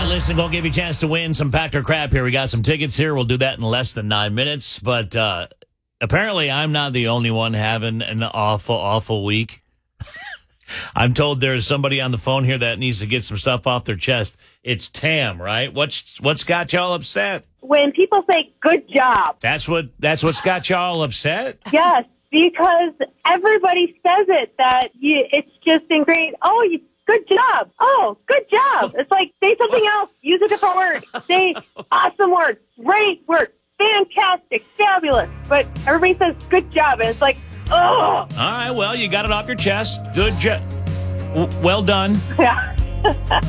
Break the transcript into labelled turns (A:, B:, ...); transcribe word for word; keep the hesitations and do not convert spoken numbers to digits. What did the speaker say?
A: listen, we'll give you a chance to win some Packed or Crap here. We got some tickets here. We'll do that in less than nine minutes. But uh, apparently I'm not the only one having an awful, awful week. I'm told there's somebody on the phone here that needs to get some stuff off their chest. It's Tam, right? What's what's got y'all upset?
B: When people say good job.
A: That's what that's what's got y'all upset?
B: Yes, because everybody says it, that you, it's just ingrained. Oh, you, good job. Oh, good job. It's like, say something else. Use a different word. Say awesome word. Great word. Fantastic. Fabulous. But everybody says good job, and it's like, oh.
A: All right, well, you got it off your chest. Good job. W- well done.
B: Yeah.